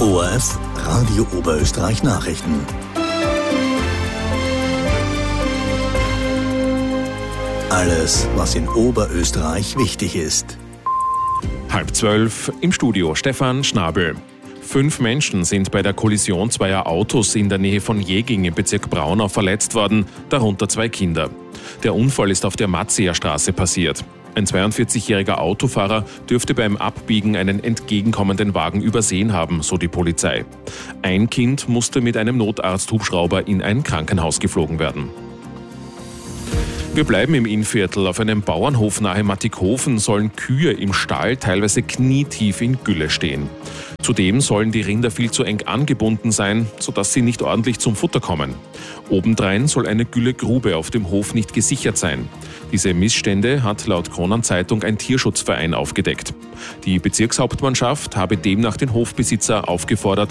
ORF Radio Oberösterreich Nachrichten. Alles, was in Oberösterreich wichtig ist. 11:30 im Studio Stefan Schnabel. 5 Menschen sind bei der Kollision zweier Autos in der Nähe von Jäging im Bezirk Braunau verletzt worden, darunter 2 Kinder. Der Unfall ist auf der Matzeer-Straße passiert. Ein 42-jähriger Autofahrer dürfte beim Abbiegen einen entgegenkommenden Wagen übersehen haben, so die Polizei. Ein Kind musste mit einem Notarzthubschrauber in ein Krankenhaus geflogen werden. Wir bleiben im Innviertel. Auf einem Bauernhof nahe Mattighofen sollen Kühe im Stall teilweise knietief in Gülle stehen. Zudem sollen die Rinder viel zu eng angebunden sein, sodass sie nicht ordentlich zum Futter kommen. Obendrein soll eine Güllegrube auf dem Hof nicht gesichert sein. Diese Missstände hat laut Kronenzeitung ein Tierschutzverein aufgedeckt. Die Bezirkshauptmannschaft habe demnach den Hofbesitzer aufgefordert,